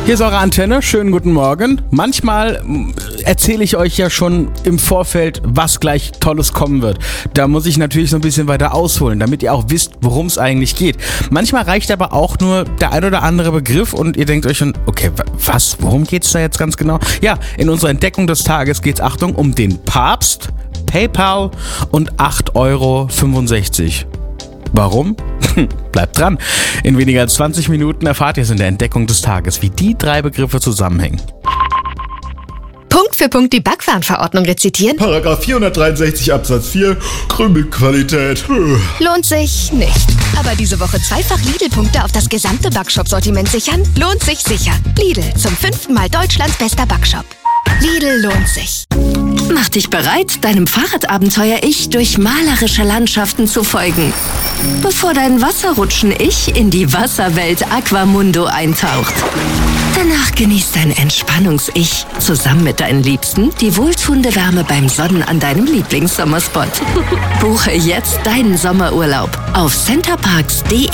Hier ist eure Antenne, schönen guten Morgen. Manchmal erzähle ich euch ja schon im Vorfeld, was gleich Tolles kommen wird. Da muss ich natürlich so ein bisschen weiter ausholen, damit ihr auch wisst, worum es eigentlich geht. Manchmal reicht aber auch nur der ein oder andere Begriff und ihr denkt euch schon, okay, was, worum geht's da jetzt ganz genau? Ja, in unserer Entdeckung des Tages geht's, Achtung, um den Papst, PayPal und 8,65 €. Warum? Bleibt dran. In weniger als 20 Minuten erfahrt ihr es in der Entdeckung des Tages, wie die 3 Begriffe zusammenhängen. Punkt für Punkt die Backwarenverordnung rezitieren? Paragraph 463 Absatz 4, Krümelqualität. Lohnt sich nicht. Aber diese Woche zweifach Lidl-Punkte auf das gesamte Backshop-Sortiment sichern? Lohnt sich sicher. Lidl, zum 5. Mal Deutschlands bester Backshop. Lidl lohnt sich. Mach dich bereit, deinem Fahrradabenteuer-Ich durch malerische Landschaften zu folgen, bevor dein Wasserrutschen-Ich in die Wasserwelt Aquamundo eintaucht. Danach genießt dein Entspannungs-Ich zusammen mit deinen Liebsten die wohltuende Wärme beim Sonnen an deinem Lieblingssommerspot. Buche jetzt deinen Sommerurlaub auf centerparks.de.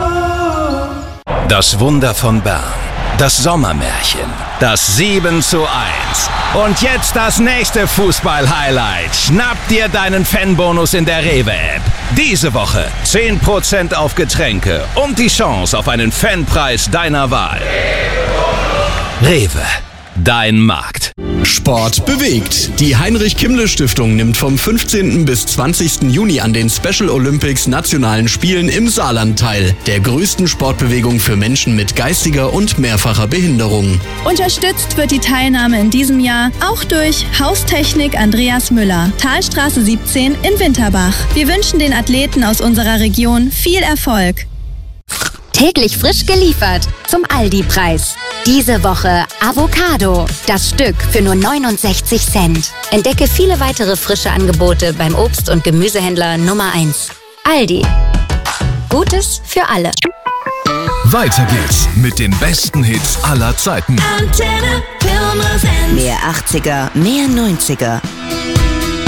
Das Wunder von Bern. Das Sommermärchen. Das 7:1. Und jetzt das nächste Fußball-Highlight. Schnapp dir deinen Fanbonus in der Rewe-App. Diese Woche 10% auf Getränke und die Chance auf einen Fanpreis deiner Wahl. Rewe, dein Markt. Sport bewegt. Die Heinrich-Kimmle-Stiftung nimmt vom 15. bis 20. Juni an den Special Olympics Nationalen Spielen im Saarland teil, der größten Sportbewegung für Menschen mit geistiger und mehrfacher Behinderung. Unterstützt wird die Teilnahme in diesem Jahr auch durch Haustechnik Andreas Müller, Talstraße 17 in Winterbach. Wir wünschen den Athleten aus unserer Region viel Erfolg. Täglich frisch geliefert zum Aldi-Preis. Diese Woche Avocado. Das Stück für nur 69 Cent. Entdecke viele weitere frische Angebote beim Obst- und Gemüsehändler Nummer 1. Aldi. Gutes für alle. Weiter geht's mit den besten Hits aller Zeiten. Mehr 80er, mehr 90er.